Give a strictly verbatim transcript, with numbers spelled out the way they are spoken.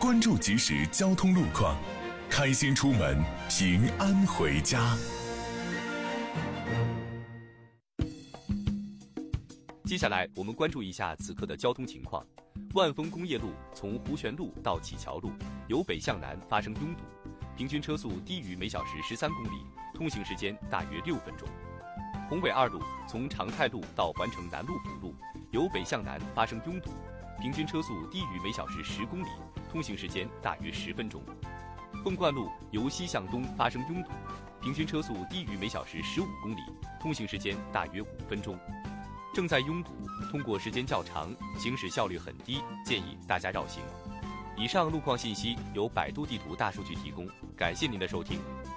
关注即时交通路况，开心出门，平安回家。 接下来我们关注一下此刻的交通情况。万丰工业路从湖泉路到启桥路由北向南发生拥堵，平均车速低于每小时十三公里，通行时间大约六分钟。宏伟二路从长泰路到环城南路辅路由北向南发生拥堵，平均车速低于每小时十公里，通行时间大约十分钟。凤冠路由西向东发生拥堵，平均车速低于每小时十五公里，通行时间大约五分钟。正在拥堵，通过时间较长，行驶效率很低，建议大家绕行。以上路况信息由百度地图大数据提供，感谢您的收听。